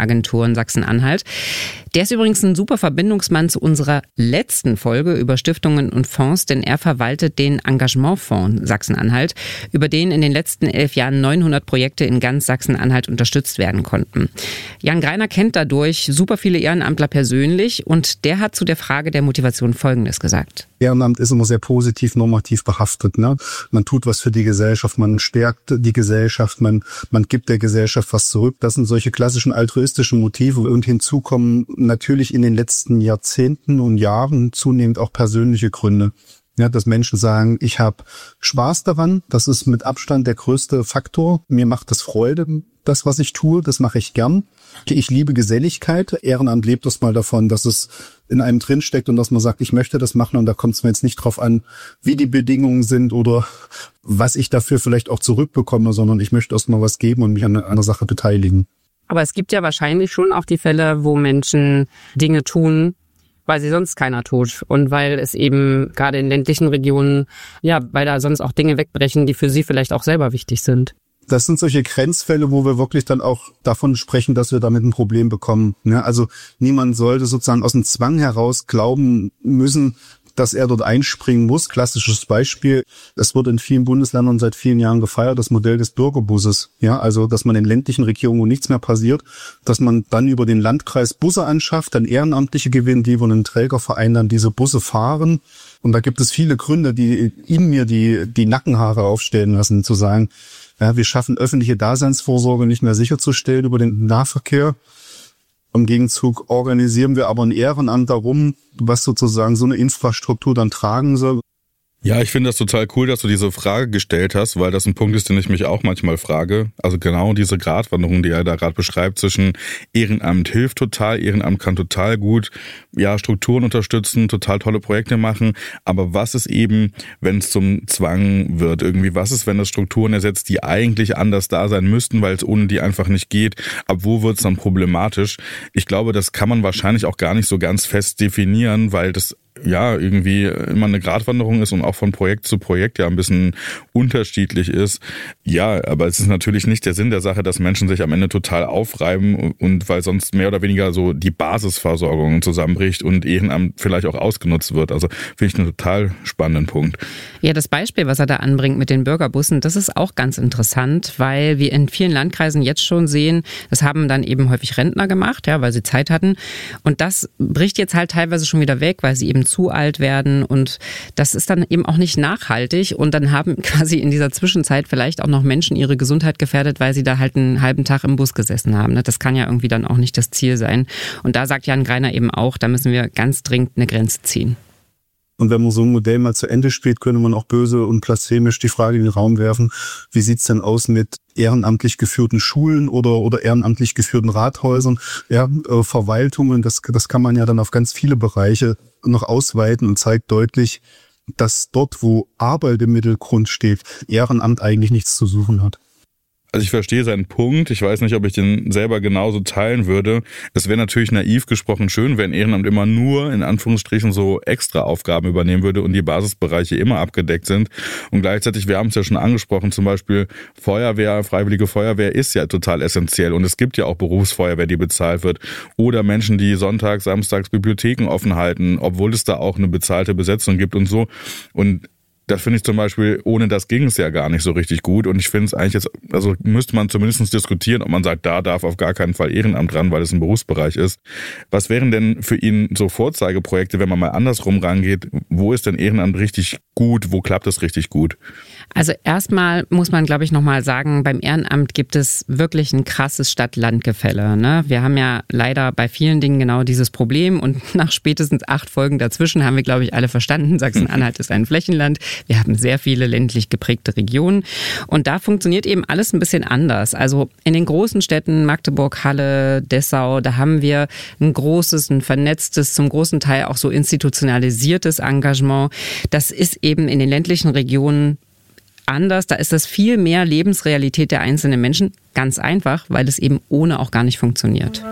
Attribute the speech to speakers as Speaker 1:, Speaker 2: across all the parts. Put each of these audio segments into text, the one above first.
Speaker 1: Marketingagentur in Sachsen-Anhalt. Der ist übrigens ein super Verbindungsmann zu unserer letzten Folge über Stiftungen und Fonds, denn er verwaltet den Engagementfonds Sachsen-Anhalt, über den in den letzten 11 Jahren 900 Projekte in ganz Sachsen-Anhalt unterstützt werden konnten. Jan Greiner kennt dadurch super viele Ehrenamtler persönlich und der hat zu der Frage der Motivation Folgendes gesagt.
Speaker 2: Ehrenamt ist immer sehr positiv normativ behaftet, ne? Man tut was für die Gesellschaft, man stärkt die Gesellschaft, man gibt der Gesellschaft was zurück. Das sind solche klassischen altruistischen Motive und hinzu kommen natürlich in den letzten Jahrzehnten und Jahren zunehmend auch persönliche Gründe. Ja, dass Menschen sagen, ich habe Spaß daran, das ist mit Abstand der größte Faktor. Mir macht das Freude, das, was ich tue, das mache ich gern. Ich liebe Geselligkeit. Ehrenamt lebt das mal davon, dass es in einem drinsteckt und dass man sagt, ich möchte das machen und da kommt es mir jetzt nicht drauf an, wie die Bedingungen sind oder was ich dafür vielleicht auch zurückbekomme, sondern ich möchte erst mal was geben und mich an einer Sache beteiligen.
Speaker 3: Aber es gibt ja wahrscheinlich schon auch die Fälle, wo Menschen Dinge tun, weil sie sonst keiner tut und weil es eben gerade in ländlichen Regionen, ja, weil da sonst auch Dinge wegbrechen, die für sie vielleicht auch selber wichtig sind.
Speaker 2: Das sind solche Grenzfälle, wo wir wirklich dann auch davon sprechen, dass wir damit ein Problem bekommen. Ja, also niemand sollte sozusagen aus dem Zwang heraus glauben müssen, dass er dort einspringen muss. Klassisches Beispiel, es wird in vielen Bundesländern seit vielen Jahren gefeiert, das Modell des Bürgerbusses. Ja, also, dass man in ländlichen Regionen, wo nichts mehr passiert, dass man dann über den Landkreis Busse anschafft, dann Ehrenamtliche gewinnen, die von einem Trägerverein dann diese Busse fahren. Und da gibt es viele Gründe, die in mir die Nackenhaare aufstellen lassen, zu sagen, ja, wir schaffen öffentliche Daseinsvorsorge nicht mehr sicherzustellen über den Nahverkehr. Im Gegenzug organisieren wir aber ein Ehrenamt darum, was sozusagen so eine Infrastruktur dann tragen soll.
Speaker 4: Ja, ich finde das total cool, dass du diese Frage gestellt hast, weil das ein Punkt ist, den ich mich auch manchmal frage. Also genau diese Gratwanderung, die er da gerade beschreibt, zwischen Ehrenamt hilft total, Ehrenamt kann total gut, ja, Strukturen unterstützen, total tolle Projekte machen. Aber was ist eben, wenn es zum Zwang wird irgendwie? Was ist, wenn das Strukturen ersetzt, die eigentlich anders da sein müssten, weil es ohne die einfach nicht geht? Ab wo wird es dann problematisch? Ich glaube, das kann man wahrscheinlich auch gar nicht so ganz fest definieren, weil das ja irgendwie immer eine Gratwanderung ist und auch von Projekt zu Projekt ja ein bisschen unterschiedlich ist. Ja, aber es ist natürlich nicht der Sinn der Sache, dass Menschen sich am Ende total aufreiben und weil sonst mehr oder weniger so die Basisversorgung zusammenbricht und Ehrenamt vielleicht auch ausgenutzt wird. Also finde ich einen total spannenden Punkt.
Speaker 1: Ja, das Beispiel, was er da anbringt mit den Bürgerbussen, das ist auch ganz interessant, weil wir in vielen Landkreisen jetzt schon sehen, das haben dann eben häufig Rentner gemacht, ja, weil sie Zeit hatten. Und das bricht jetzt halt teilweise schon wieder weg, weil sie eben zu alt werden und das ist dann eben auch nicht nachhaltig und dann haben quasi in dieser Zwischenzeit vielleicht auch noch Menschen ihre Gesundheit gefährdet, weil sie da halt einen halben Tag im Bus gesessen haben. Das kann ja irgendwie dann auch nicht das Ziel sein. Und da sagt Jan Greiner eben auch, da müssen wir ganz dringend eine Grenze ziehen.
Speaker 2: Und wenn man so ein Modell mal zu Ende spielt, könnte man auch böse und blasphemisch die Frage in den Raum werfen, wie sieht's denn aus mit ehrenamtlich geführten Schulen oder ehrenamtlich geführten Rathäusern, ja, Verwaltungen, das kann man ja dann auf ganz viele Bereiche noch ausweiten und zeigt deutlich, dass dort, wo Arbeit im Mittelgrund steht, Ehrenamt eigentlich nichts zu suchen hat.
Speaker 4: Also ich verstehe seinen Punkt. Ich weiß nicht, ob ich den selber genauso teilen würde. Es wäre natürlich naiv gesprochen schön, wenn Ehrenamt immer nur in Anführungsstrichen so extra Aufgaben übernehmen würde und die Basisbereiche immer abgedeckt sind. Und gleichzeitig, wir haben es ja schon angesprochen, zum Beispiel Feuerwehr, Freiwillige Feuerwehr ist ja total essentiell. Und es gibt ja auch Berufsfeuerwehr, die bezahlt wird. Oder Menschen, die sonntags, samstags Bibliotheken offen halten, obwohl es da auch eine bezahlte Besetzung gibt und so. Und das finde ich zum Beispiel, ohne das ging es ja gar nicht so richtig gut. Und ich finde es eigentlich jetzt, also müsste man zumindest diskutieren, ob man sagt, da darf auf gar keinen Fall Ehrenamt ran, weil es ein Berufsbereich ist. Was wären denn für ihn so Vorzeigeprojekte, wenn man mal andersrum rangeht? Wo ist denn Ehrenamt richtig gut? Wo klappt es richtig gut?
Speaker 1: Also erstmal muss man, glaube ich, nochmal sagen, beim Ehrenamt gibt es wirklich ein krasses Stadt-Land-Gefälle. Ne? Wir haben ja leider bei vielen Dingen genau dieses Problem und nach spätestens 8 Folgen dazwischen haben wir, glaube ich, alle verstanden, Sachsen-Anhalt ist ein Flächenland. Wir haben sehr viele ländlich geprägte Regionen und da funktioniert eben alles ein bisschen anders. Also in den großen Städten Magdeburg, Halle, Dessau, da haben wir ein großes, ein vernetztes, zum großen Teil auch so institutionalisiertes Engagement. Das ist eben in den ländlichen Regionen anders. Da ist das viel mehr Lebensrealität der einzelnen Menschen. Ganz einfach, weil es eben ohne auch gar nicht funktioniert.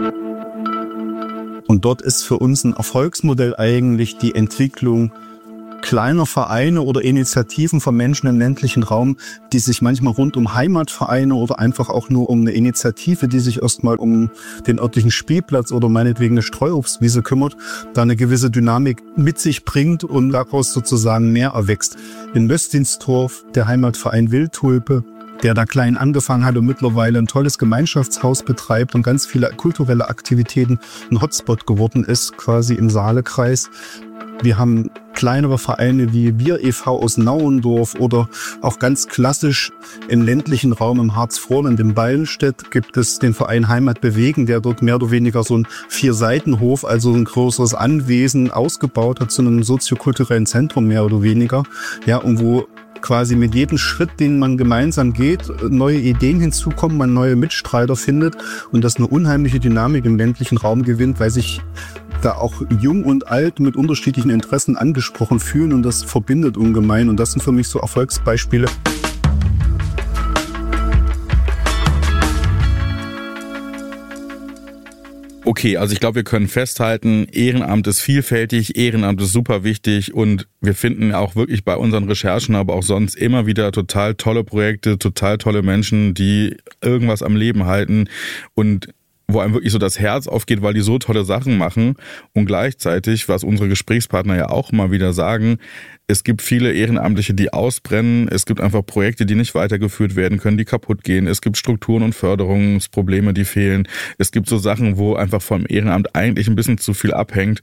Speaker 2: Und dort ist für uns ein Erfolgsmodell eigentlich die Entwicklung kleiner Vereine oder Initiativen von Menschen im ländlichen Raum, die sich manchmal rund um Heimatvereine oder einfach auch nur um eine Initiative, die sich erstmal um den örtlichen Spielplatz oder meinetwegen eine Streuobstwiese kümmert, da eine gewisse Dynamik mit sich bringt und daraus sozusagen mehr erwächst. In Möstinstorf der Heimatverein Wildtulpe, der da klein angefangen hat und mittlerweile ein tolles Gemeinschaftshaus betreibt und ganz viele kulturelle Aktivitäten ein Hotspot geworden ist, quasi im Saalekreis. Wir haben kleinere Vereine wie Wir e.V. aus Nauendorf oder auch ganz klassisch im ländlichen Raum im Harzvorland in Beilstedt gibt es den Verein Heimat bewegen, der dort mehr oder weniger so ein 4-Seitenhof, also ein größeres Anwesen ausgebaut hat zu einem soziokulturellen Zentrum mehr oder weniger. Ja, und wo quasi mit jedem Schritt, den man gemeinsam geht, neue Ideen hinzukommen, man neue Mitstreiter findet und das eine unheimliche Dynamik im ländlichen Raum gewinnt, weil sich da auch jung und alt mit unterschiedlichen Interessen angesprochen fühlen und das verbindet ungemein und das sind für mich so Erfolgsbeispiele.
Speaker 4: Okay, also ich glaube, wir können festhalten, Ehrenamt ist vielfältig, Ehrenamt ist super wichtig und wir finden auch wirklich bei unseren Recherchen, aber auch sonst immer wieder total tolle Projekte, total tolle Menschen, die irgendwas am Leben halten und wo einem wirklich so das Herz aufgeht, weil die so tolle Sachen machen und gleichzeitig, was unsere Gesprächspartner ja auch mal wieder sagen, es gibt viele Ehrenamtliche, die ausbrennen, es gibt einfach Projekte, die nicht weitergeführt werden können, die kaputt gehen, es gibt Strukturen und Förderungsprobleme, die fehlen, es gibt so Sachen, wo einfach vom Ehrenamt eigentlich ein bisschen zu viel abhängt.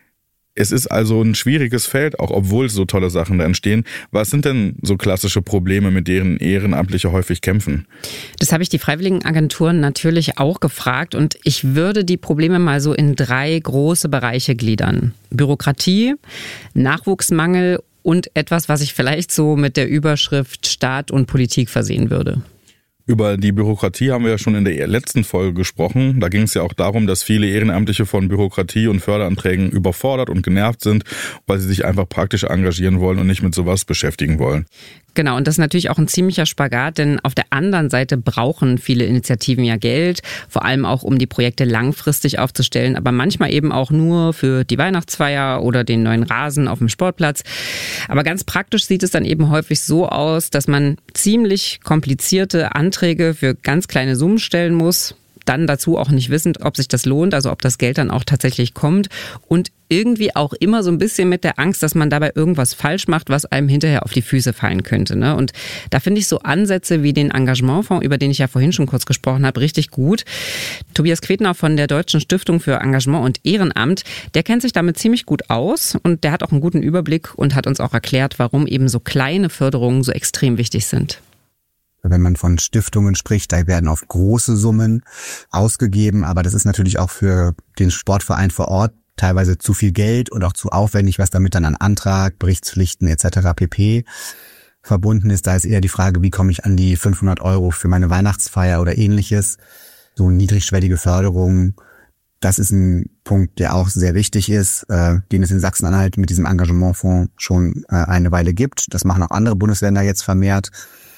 Speaker 4: Es ist also ein schwieriges Feld, auch obwohl so tolle Sachen da entstehen. Was sind denn so klassische Probleme, mit denen Ehrenamtliche häufig kämpfen?
Speaker 1: Das habe ich die Freiwilligenagenturen natürlich auch gefragt und ich würde die Probleme mal so in 3 große Bereiche gliedern. Bürokratie, Nachwuchsmangel und etwas, was ich vielleicht so mit der Überschrift Staat und Politik versehen würde.
Speaker 4: Über die Bürokratie haben wir ja schon in der letzten Folge gesprochen. Da ging es ja auch darum, dass viele Ehrenamtliche von Bürokratie und Förderanträgen überfordert und genervt sind, weil sie sich einfach praktisch engagieren wollen und nicht mit sowas beschäftigen wollen.
Speaker 1: Genau, und das ist natürlich auch ein ziemlicher Spagat, denn auf der anderen Seite brauchen viele Initiativen ja Geld, vor allem auch, um die Projekte langfristig aufzustellen, aber manchmal eben auch nur für die Weihnachtsfeier oder den neuen Rasen auf dem Sportplatz. Aber ganz praktisch sieht es dann eben häufig so aus, dass man ziemlich komplizierte Anträge für ganz kleine Summen stellen muss, dann dazu auch nicht wissend, ob sich das lohnt, also ob das Geld dann auch tatsächlich kommt und irgendwie auch immer so ein bisschen mit der Angst, dass man dabei irgendwas falsch macht, was einem hinterher auf die Füße fallen könnte. Ne? Und da finde ich so Ansätze wie den Engagementfonds, über den ich ja vorhin schon kurz gesprochen habe, richtig gut. Tobias Quetner von der Deutschen Stiftung für Engagement und Ehrenamt, der kennt sich damit ziemlich gut aus und der hat auch einen guten Überblick und hat uns auch erklärt, warum eben so kleine Förderungen so extrem wichtig sind.
Speaker 5: Wenn man von Stiftungen spricht, da werden oft große Summen ausgegeben, aber das ist natürlich auch für den Sportverein vor Ort teilweise zu viel Geld und auch zu aufwendig, was damit dann an Antrag, Berichtspflichten etc. pp. verbunden ist. Da ist eher die Frage, wie komme ich an die 500 € für meine Weihnachtsfeier oder ähnliches. So niedrigschwellige Förderung, das ist ein Punkt, der auch sehr wichtig ist, den es in Sachsen-Anhalt mit diesem Engagementfonds schon eine Weile gibt. Das machen auch andere Bundesländer jetzt vermehrt.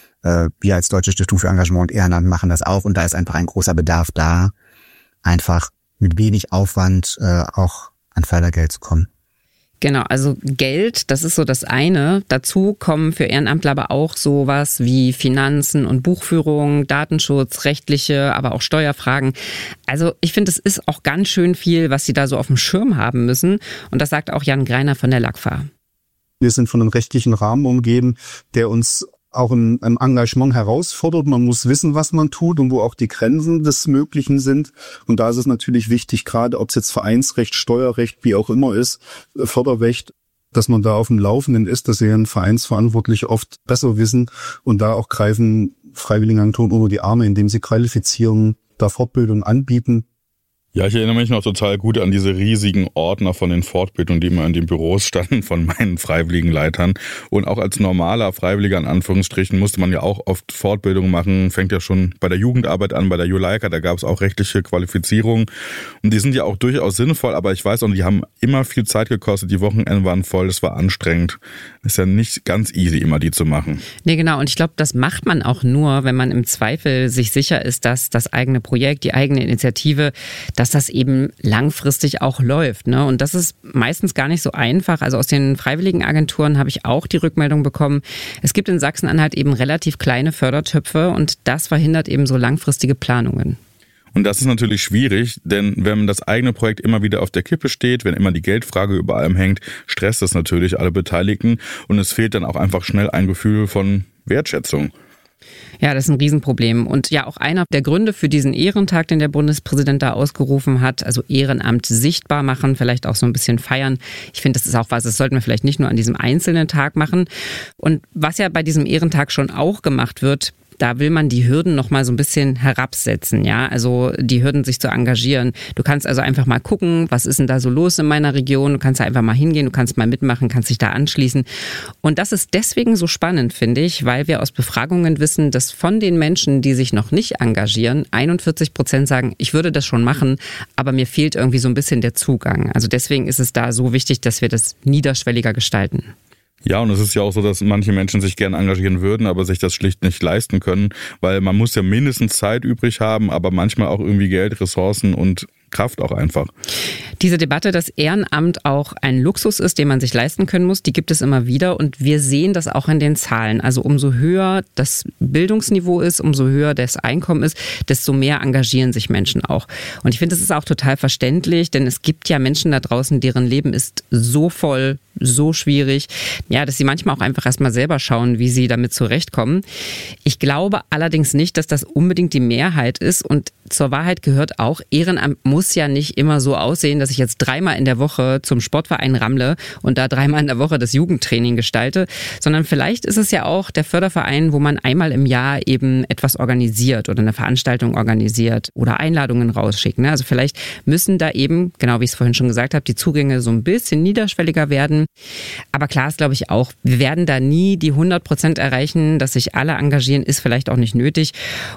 Speaker 5: Wir als Deutsche Stiftung für Engagement und Ehrenamt machen das auch und da ist einfach ein großer Bedarf da, einfach mit wenig Aufwand auch an Fördergeld zu kommen.
Speaker 1: Genau, also Geld, das ist so das eine. Dazu kommen für Ehrenamtler aber auch sowas wie Finanzen und Buchführung, Datenschutz, rechtliche, aber auch Steuerfragen. Also ich finde, es ist auch ganz schön viel, was sie da so auf dem Schirm haben müssen. Und das sagt auch Jan Greiner von der LAGFA.
Speaker 2: Wir sind von einem rechtlichen Rahmen umgeben, der uns auch im Engagement herausfordert. Man muss wissen, was man tut und wo auch die Grenzen des Möglichen sind. Und da ist es natürlich wichtig, gerade ob es jetzt Vereinsrecht, Steuerrecht, wie auch immer ist, Förderrecht, dass man da auf dem Laufenden ist, dass ja ein Vereinsverantwortliche oft besser wissen. Und da auch greifen Freiwilligenagenturen unter die Arme, indem sie Qualifizierung, da Fortbildung anbieten.
Speaker 4: Ja, ich erinnere mich noch total gut an diese riesigen Ordner von den Fortbildungen, die immer in den Büros standen von meinen Freiwilligenleitern. Und auch als normaler Freiwilliger in Anführungsstrichen musste man ja auch oft Fortbildungen machen. Fängt ja schon bei der Jugendarbeit an, bei der Juleika, da gab es auch rechtliche Qualifizierungen. Und die sind ja auch durchaus sinnvoll, aber ich weiß auch, die haben immer viel Zeit gekostet. Die Wochenenden waren voll, das war anstrengend. Ist ja nicht ganz easy, immer die zu machen.
Speaker 1: Nee, genau. Und ich glaube, das macht man auch nur, wenn man im Zweifel sich sicher ist, dass das eigene Projekt, die eigene Initiative dass das eben langfristig auch läuft, ne? Und das ist meistens gar nicht so einfach. Also aus den Freiwilligenagenturen habe ich auch die Rückmeldung bekommen, es gibt in Sachsen-Anhalt eben relativ kleine Fördertöpfe und das verhindert eben so langfristige Planungen.
Speaker 4: Und das ist natürlich schwierig, denn wenn das eigene Projekt immer wieder auf der Kippe steht, wenn immer die Geldfrage über allem hängt, stresst das natürlich alle Beteiligten und es fehlt dann auch einfach schnell ein Gefühl von Wertschätzung.
Speaker 1: Ja, das ist ein Riesenproblem. Und ja, auch einer der Gründe für diesen Ehrentag, den der Bundespräsident da ausgerufen hat, also Ehrenamt sichtbar machen, vielleicht auch so ein bisschen feiern. Ich finde, das ist auch was, das sollten wir vielleicht nicht nur an diesem einzelnen Tag machen. Und was ja bei diesem Ehrentag schon auch gemacht wird, da will man die Hürden noch mal so ein bisschen herabsetzen, ja, also die Hürden, sich zu engagieren. Du kannst also einfach mal gucken, was ist denn da so los in meiner Region? Du kannst da einfach mal hingehen, du kannst mal mitmachen, kannst dich da anschließen. Und das ist deswegen so spannend, finde ich, weil wir aus Befragungen wissen, dass von den Menschen, die sich noch nicht engagieren, 41% sagen, ich würde das schon machen, aber mir fehlt irgendwie so ein bisschen der Zugang. Also deswegen ist es da so wichtig, dass wir das niederschwelliger gestalten.
Speaker 4: Ja, und es ist ja auch so, dass manche Menschen sich gerne engagieren würden, aber sich das schlicht nicht leisten können, weil man muss ja mindestens Zeit übrig haben, aber manchmal auch irgendwie Geld, Ressourcen und Kraft auch einfach.
Speaker 1: Diese Debatte, dass Ehrenamt auch ein Luxus ist, den man sich leisten können muss, die gibt es immer wieder und wir sehen das auch in den Zahlen. Also umso höher das Bildungsniveau ist, umso höher das Einkommen ist, desto mehr engagieren sich Menschen auch. Und ich finde, das ist auch total verständlich, denn es gibt ja Menschen da draußen, deren Leben ist so voll, so schwierig, ja, dass sie manchmal auch einfach erstmal selber schauen, wie sie damit zurechtkommen. Ich glaube allerdings nicht, dass das unbedingt die Mehrheit ist und zur Wahrheit gehört auch, Ehrenamt muss ja nicht immer so aussehen, dass ich jetzt 3-mal in der Woche zum Sportverein rammle und da 3-mal in der Woche das Jugendtraining gestalte, sondern vielleicht ist es ja auch der Förderverein, wo man einmal im Jahr eben etwas organisiert oder eine Veranstaltung organisiert oder Einladungen rausschickt. Ne? Also vielleicht müssen da eben, genau wie ich es vorhin schon gesagt habe, die Zugänge so ein bisschen niederschwelliger werden. Aber klar ist, glaube ich, auch, wir werden da nie die 100% erreichen, dass sich alle engagieren, ist vielleicht auch nicht nötig.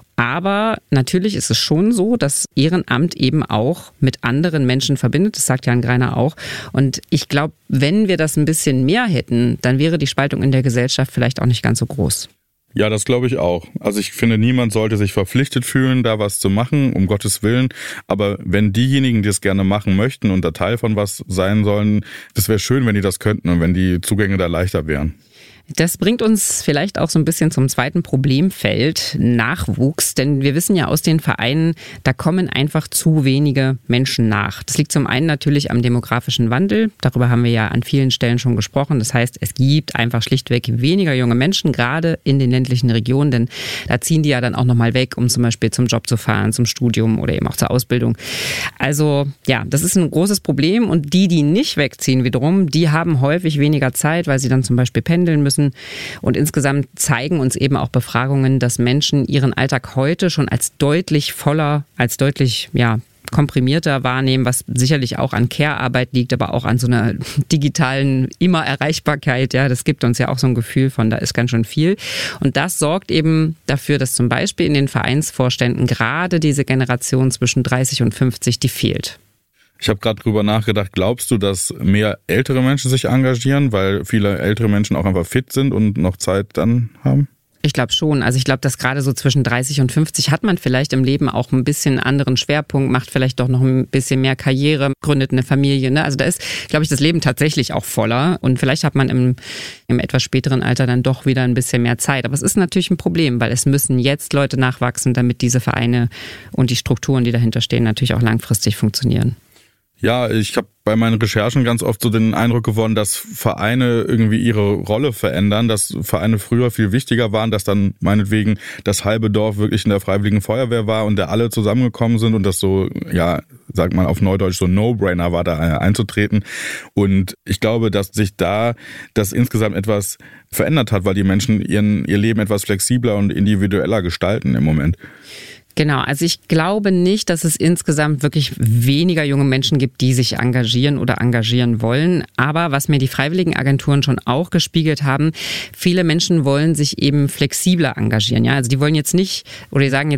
Speaker 1: Aber natürlich ist es schon so, dass Ehrenamt eben auch mit anderen Menschen verbindet. Das sagt Jan Greiner auch. Und ich glaube, wenn wir das ein bisschen mehr hätten, dann wäre die Spaltung in der Gesellschaft vielleicht auch nicht ganz so groß.
Speaker 4: Ja, das glaube ich auch. Also ich finde, niemand sollte sich verpflichtet fühlen, da was zu machen, um Gottes Willen. Aber wenn diejenigen, die es gerne machen möchten und da Teil von was sein sollen, das wäre schön, wenn die das könnten und wenn die Zugänge da leichter wären.
Speaker 1: Das bringt uns vielleicht auch so ein bisschen zum zweiten Problemfeld, Nachwuchs. Denn wir wissen ja aus den Vereinen, da kommen einfach zu wenige Menschen nach. Das liegt zum einen natürlich am demografischen Wandel. Darüber haben wir ja an vielen Stellen schon gesprochen. Das heißt, es gibt einfach schlichtweg weniger junge Menschen, gerade in den ländlichen Regionen. Denn da ziehen die ja dann auch nochmal weg, um zum Beispiel zum Job zu fahren, zum Studium oder eben auch zur Ausbildung. Also ja, das ist ein großes Problem. Und die nicht wegziehen wiederum, die haben häufig weniger Zeit, weil sie dann zum Beispiel pendeln müssen. Und insgesamt zeigen uns eben auch Befragungen, dass Menschen ihren Alltag heute schon als deutlich voller, als deutlich komprimierter wahrnehmen, was sicherlich auch an Care-Arbeit liegt, aber auch an so einer digitalen Immer-Erreichbarkeit. Ja, das gibt uns ja auch so ein Gefühl von, da ist ganz schön viel. Und das sorgt eben dafür, dass zum Beispiel in den Vereinsvorständen gerade diese Generation zwischen 30 und 50, die fehlt.
Speaker 4: Ich habe gerade drüber nachgedacht, glaubst du, dass mehr ältere Menschen sich engagieren, weil viele ältere Menschen auch einfach fit sind und noch Zeit dann haben?
Speaker 1: Ich glaube schon. Also ich glaube, dass gerade so zwischen 30 und 50 hat man vielleicht im Leben auch ein bisschen anderen Schwerpunkt, macht vielleicht doch noch ein bisschen mehr Karriere, gründet eine Familie. Ne? Also da ist, glaube ich, das Leben tatsächlich auch voller und vielleicht hat man im etwas späteren Alter dann doch wieder ein bisschen mehr Zeit. Aber es ist natürlich ein Problem, weil es müssen jetzt Leute nachwachsen, damit diese Vereine und die Strukturen, die dahinter stehen, natürlich auch langfristig funktionieren.
Speaker 4: Ja, ich habe bei meinen Recherchen ganz oft so den Eindruck gewonnen, dass Vereine irgendwie ihre Rolle verändern, dass Vereine früher viel wichtiger waren, dass dann meinetwegen das halbe Dorf wirklich in der Freiwilligen Feuerwehr war und da alle zusammengekommen sind und das so, ja, sagt man auf Neudeutsch, so No-Brainer war, da einzutreten. Und ich glaube, dass sich da das insgesamt etwas verändert hat, weil die Menschen ihr Leben etwas flexibler und individueller gestalten im Moment.
Speaker 1: Genau, also ich glaube nicht, dass es insgesamt wirklich weniger junge Menschen gibt, die sich engagieren oder engagieren wollen. Aber was mir die Freiwilligenagenturen schon auch gespiegelt haben, viele Menschen wollen sich eben flexibler engagieren. Ja, also die wollen jetzt nicht, oder die sagen jetzt nicht,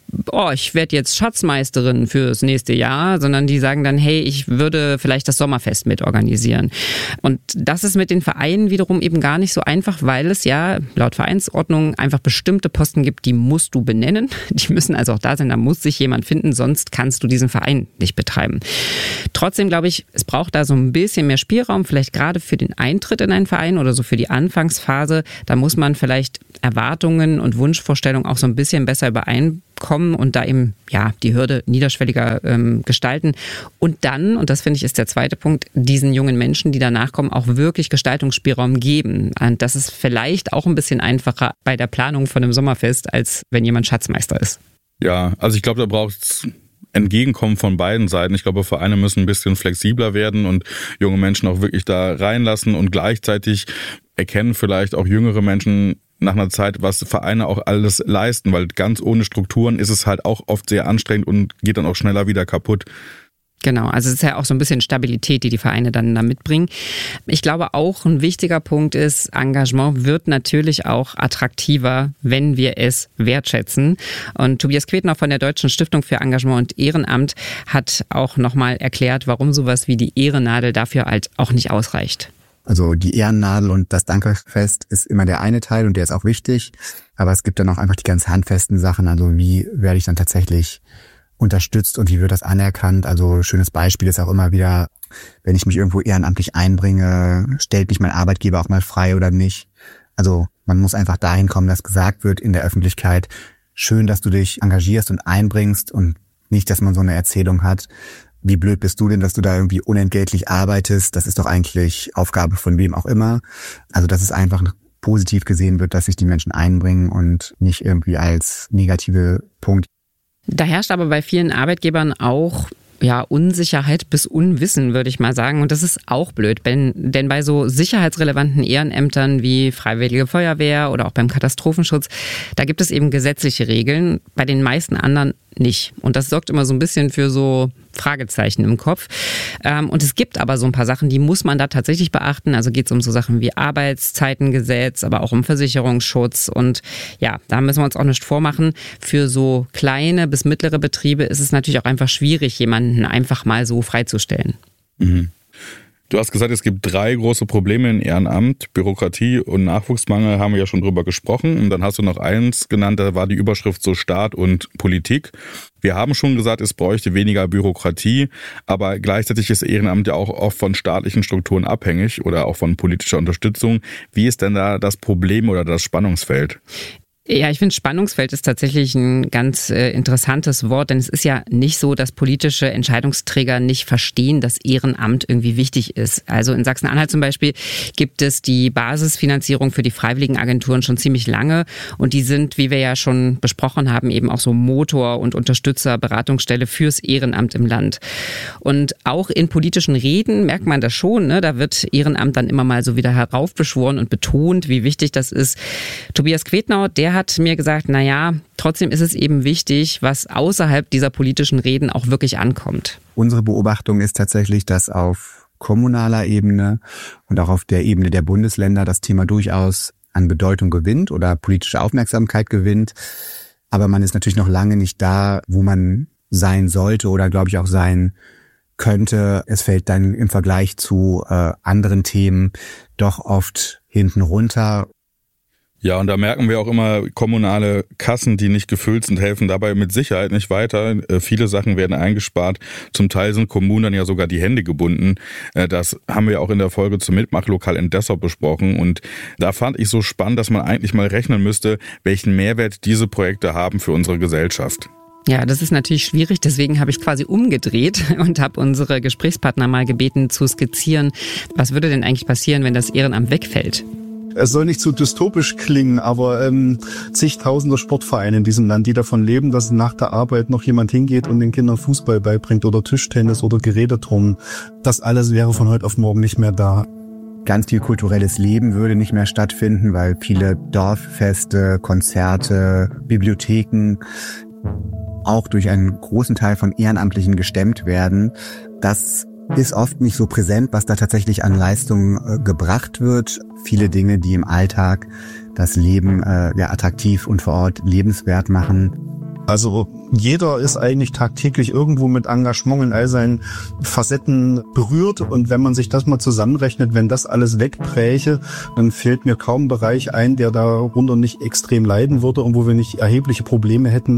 Speaker 1: ich werde jetzt Schatzmeisterin fürs nächste Jahr, sondern die sagen dann, hey, ich würde vielleicht das Sommerfest mitorganisieren. Und das ist mit den Vereinen wiederum eben gar nicht so einfach, weil es ja laut Vereinsordnung einfach bestimmte Posten gibt, die musst du benennen. Die müssen also auch da sein, da muss sich jemand finden, sonst kannst du diesen Verein nicht betreiben. Trotzdem glaube ich, es braucht da so ein bisschen mehr Spielraum, vielleicht gerade für den Eintritt in einen Verein oder so für die Anfangsphase. Da muss man vielleicht Erwartungen und Wunschvorstellungen auch so ein bisschen besser übereinkommen und da eben die Hürde niederschwelliger gestalten. Und dann, und das finde ich ist der zweite Punkt, diesen jungen Menschen, die danach kommen, auch wirklich Gestaltungsspielraum geben. Und das ist vielleicht auch ein bisschen einfacher bei der Planung von einem Sommerfest, als wenn jemand Schatzmeister ist.
Speaker 4: Ja, also ich glaube, da braucht es Entgegenkommen von beiden Seiten. Ich glaube, Vereine müssen ein bisschen flexibler werden und junge Menschen auch wirklich da reinlassen und gleichzeitig erkennen vielleicht auch jüngere Menschen nach einer Zeit, was Vereine auch alles leisten, weil ganz ohne Strukturen ist es halt auch oft sehr anstrengend und geht dann auch schneller wieder kaputt.
Speaker 1: Genau, also es ist ja auch so ein bisschen Stabilität, die Vereine dann da mitbringen. Ich glaube auch ein wichtiger Punkt ist, Engagement wird natürlich auch attraktiver, wenn wir es wertschätzen. Und Tobias Quetner von der Deutschen Stiftung für Engagement und Ehrenamt hat auch nochmal erklärt, warum sowas wie die Ehrennadel dafür halt auch nicht ausreicht.
Speaker 5: Also die Ehrennadel und das Dankfest ist immer der eine Teil und der ist auch wichtig. Aber es gibt dann auch einfach die ganz handfesten Sachen. Also wie werde ich dann tatsächlich unterstützt und wie wird das anerkannt? Also schönes Beispiel ist auch immer wieder, wenn ich mich irgendwo ehrenamtlich einbringe, stellt mich mein Arbeitgeber auch mal frei oder nicht? Also man muss einfach dahin kommen, dass gesagt wird in der Öffentlichkeit, schön, dass du dich engagierst und einbringst und nicht, dass man so eine Erzählung hat. Wie blöd bist du denn, dass du da irgendwie unentgeltlich arbeitest? Das ist doch eigentlich Aufgabe von wem auch immer. Also dass es einfach positiv gesehen wird, dass sich die Menschen einbringen und nicht irgendwie als negative Punkt.
Speaker 1: Da herrscht aber bei vielen Arbeitgebern auch Unsicherheit bis Unwissen, würde ich mal sagen. Und das ist auch blöd, denn bei so sicherheitsrelevanten Ehrenämtern wie Freiwillige Feuerwehr oder auch beim Katastrophenschutz, da gibt es eben gesetzliche Regeln, bei den meisten anderen nicht. Und das sorgt immer so ein bisschen für so Fragezeichen im Kopf. Und es gibt aber so ein paar Sachen, die muss man da tatsächlich beachten. Also geht es um so Sachen wie Arbeitszeitengesetz, aber auch um Versicherungsschutz. Und ja, da müssen wir uns auch nicht vormachen. Für so kleine bis mittlere Betriebe ist es natürlich auch einfach schwierig, jemanden einfach mal so freizustellen.
Speaker 4: Mhm. Du hast gesagt, es gibt 3 große Probleme im Ehrenamt. Bürokratie und Nachwuchsmangel haben wir ja schon drüber gesprochen. Und dann hast du noch eins genannt, da war die Überschrift so Staat und Politik. Wir haben schon gesagt, es bräuchte weniger Bürokratie, aber gleichzeitig ist Ehrenamt ja auch oft von staatlichen Strukturen abhängig oder auch von politischer Unterstützung. Wie ist denn da das Problem oder das Spannungsfeld?
Speaker 1: Ja, ich finde, Spannungsfeld ist tatsächlich ein ganz interessantes Wort, denn es ist ja nicht so, dass politische Entscheidungsträger nicht verstehen, dass Ehrenamt irgendwie wichtig ist. Also in Sachsen-Anhalt zum Beispiel gibt es die Basisfinanzierung für die Freiwilligenagenturen schon ziemlich lange und die sind, wie wir ja schon besprochen haben, eben auch so Motor und Unterstützer, Beratungsstelle fürs Ehrenamt im Land. Und auch in politischen Reden merkt man das schon, ne? Da wird Ehrenamt dann immer mal so wieder heraufbeschworen und betont, wie wichtig das ist. Tobias Quetner, der hat mir gesagt, trotzdem ist es eben wichtig, was außerhalb dieser politischen Reden auch wirklich ankommt.
Speaker 5: Unsere Beobachtung ist tatsächlich, dass auf kommunaler Ebene und auch auf der Ebene der Bundesländer das Thema durchaus an Bedeutung gewinnt oder politische Aufmerksamkeit gewinnt. Aber man ist natürlich noch lange nicht da, wo man sein sollte oder, glaube ich, auch sein könnte. Es fällt dann im Vergleich zu anderen Themen doch oft hinten runter.
Speaker 4: Ja, und da merken wir auch immer, kommunale Kassen, die nicht gefüllt sind, helfen dabei mit Sicherheit nicht weiter. Viele Sachen werden eingespart. Zum Teil sind Kommunen dann ja sogar die Hände gebunden. Das haben wir auch in der Folge zum Mitmachlokal in Dessau besprochen. Und da fand ich so spannend, dass man eigentlich mal rechnen müsste, welchen Mehrwert diese Projekte haben für unsere Gesellschaft.
Speaker 1: Ja, das ist natürlich schwierig. Deswegen habe ich quasi umgedreht und habe unsere Gesprächspartner mal gebeten zu skizzieren, was würde denn eigentlich passieren, wenn das Ehrenamt wegfällt?
Speaker 2: Es soll nicht zu dystopisch klingen, aber zigtausende Sportvereine in diesem Land, die davon leben, dass nach der Arbeit noch jemand hingeht und den Kindern Fußball beibringt oder Tischtennis oder Geräteturnen. Das alles wäre von heute auf morgen nicht mehr da.
Speaker 5: Ganz viel kulturelles Leben würde nicht mehr stattfinden, weil viele Dorffeste, Konzerte, Bibliotheken auch durch einen großen Teil von Ehrenamtlichen gestemmt werden. Das ist oft nicht so präsent, was da tatsächlich an Leistungen gebracht wird. Viele Dinge, die im Alltag das Leben attraktiv und vor Ort lebenswert machen,
Speaker 2: Also jeder ist eigentlich tagtäglich irgendwo mit Engagement in all seinen Facetten berührt. Und wenn man sich das mal zusammenrechnet, wenn das alles wegbräche, dann fällt mir kaum ein Bereich ein, der darunter nicht extrem leiden würde und wo wir nicht erhebliche Probleme hätten.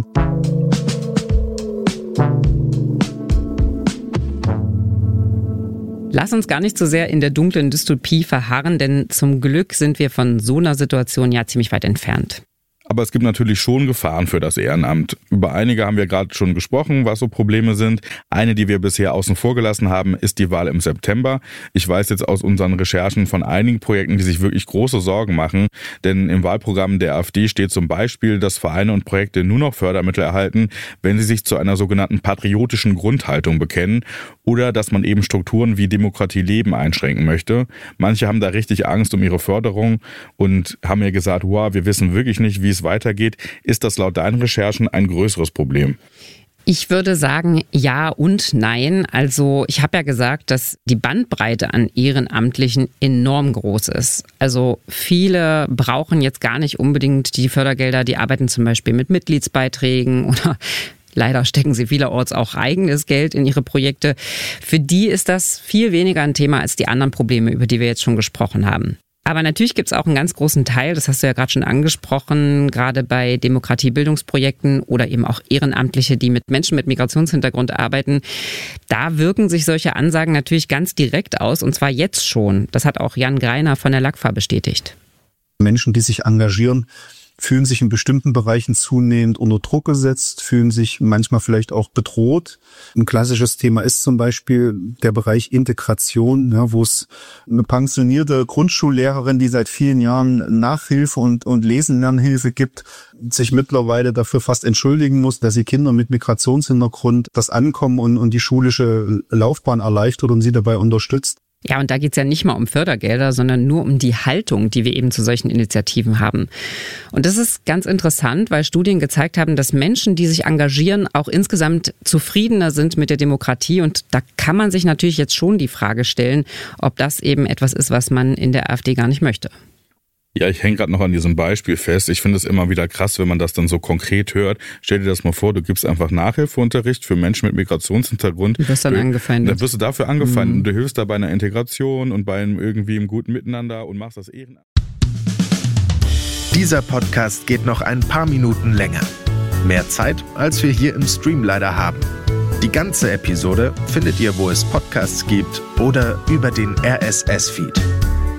Speaker 1: Lass uns gar nicht so sehr in der dunklen Dystopie verharren, denn zum Glück sind wir von so einer Situation ja ziemlich weit entfernt.
Speaker 4: Aber es gibt natürlich schon Gefahren für das Ehrenamt. Über einige haben wir gerade schon gesprochen, was so Probleme sind. Eine, die wir bisher außen vor gelassen haben, ist die Wahl im September. Ich weiß jetzt aus unseren Recherchen von einigen Projekten, die sich wirklich große Sorgen machen. Denn im Wahlprogramm der AfD steht zum Beispiel, dass Vereine und Projekte nur noch Fördermittel erhalten, wenn sie sich zu einer sogenannten patriotischen Grundhaltung bekennen oder dass man eben Strukturen wie Demokratie leben einschränken möchte. Manche haben da richtig Angst um ihre Förderung und haben mir gesagt, wow, wir wissen wirklich nicht, wie es weitergeht. Ist das laut deinen Recherchen ein größeres Problem?
Speaker 1: Ich würde sagen, ja und nein. Also ich habe ja gesagt, dass die Bandbreite an Ehrenamtlichen enorm groß ist. Also viele brauchen jetzt gar nicht unbedingt die Fördergelder, die arbeiten zum Beispiel mit Mitgliedsbeiträgen oder leider stecken sie vielerorts auch eigenes Geld in ihre Projekte. Für die ist das viel weniger ein Thema als die anderen Probleme, über die wir jetzt schon gesprochen haben. Aber natürlich gibt es auch einen ganz großen Teil, das hast du ja gerade schon angesprochen, gerade bei Demokratiebildungsprojekten oder eben auch Ehrenamtliche, die mit Menschen mit Migrationshintergrund arbeiten. Da wirken sich solche Ansagen natürlich ganz direkt aus und zwar jetzt schon. Das hat auch Jan Greiner von der LAGFA bestätigt.
Speaker 2: Menschen, die sich engagieren, fühlen sich in bestimmten Bereichen zunehmend unter Druck gesetzt, fühlen sich manchmal vielleicht auch bedroht. Ein klassisches Thema ist zum Beispiel der Bereich Integration, ja, wo es eine pensionierte Grundschullehrerin, die seit vielen Jahren Nachhilfe und Lesen-Lernhilfe gibt, sich mittlerweile dafür fast entschuldigen muss, dass sie Kinder mit Migrationshintergrund das Ankommen und die schulische Laufbahn erleichtert und sie dabei unterstützt.
Speaker 1: Ja, und da geht's ja nicht mal um Fördergelder, sondern nur um die Haltung, die wir eben zu solchen Initiativen haben. Und das ist ganz interessant, weil Studien gezeigt haben, dass Menschen, die sich engagieren, auch insgesamt zufriedener sind mit der Demokratie. Und da kann man sich natürlich jetzt schon die Frage stellen, ob das eben etwas ist, was man in der AfD gar nicht möchte.
Speaker 4: Ja, ich hänge gerade noch an diesem Beispiel fest. Ich finde es immer wieder krass, wenn man das dann so konkret hört. Stell dir das mal vor, du gibst einfach Nachhilfeunterricht für Menschen mit Migrationshintergrund.
Speaker 1: Du wirst dann angefeindet.
Speaker 4: Dann wirst du dafür angefeindet. Und du hilfst da bei einer Integration und bei einem irgendwie im guten Miteinander und machst das Ehrenamt.
Speaker 6: Dieser Podcast geht noch ein paar Minuten länger. Mehr Zeit, als wir hier im Stream leider haben. Die ganze Episode findet ihr, wo es Podcasts gibt oder über den RSS-Feed.